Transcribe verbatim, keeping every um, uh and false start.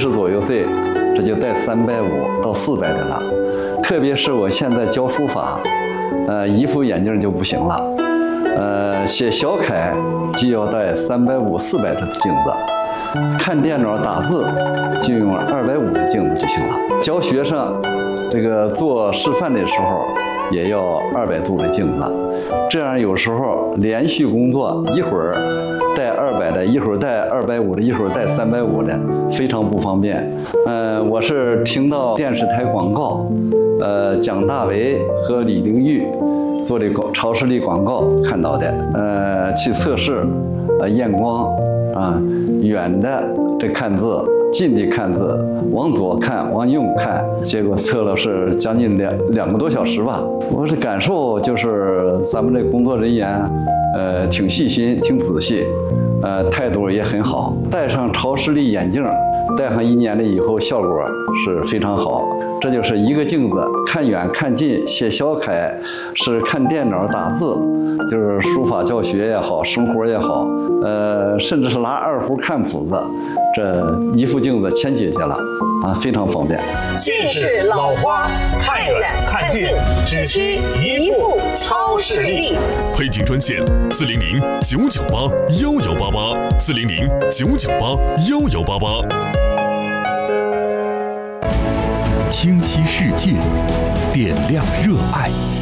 十左右岁，这就带三百五到四百的了。特别是我现在教书法，呃，一副眼镜就不行了，呃，写小楷就要带三百五、四百的镜子，看电脑打字就用二百五的镜子就行了。教学生这个做示范的时候，也要二百度的镜子，这样有时候连续工作，一会儿带二百的，一会儿带二百五的，一会儿带三百五的，非常不方便。呃，我是听到电视台广告，呃，蒋大为和李玲玉做的广超视力广告看到的，呃，去测试，呃，验光啊，远的这看字。近的看字，往左看，往右看，结果测了是将近两两个多小时吧。我的感受就是咱们这工作人员，呃，挺细心，挺仔细，呃，态度也很好。戴上超视力眼镜，戴上一年了以后，效果是非常好。这就是一个镜子，看远看近，写小楷，是看电脑打字，就是书法教学也好，生活也好，呃，甚至是拿二胡看谱子。这一副镜子全解决了啊，非常方便。 近视老花，看远看近，只需一副超视力。 配镜专线：四零零九九八幺幺八八，四零零九九八幺幺八八。 清晰世界，点亮热爱。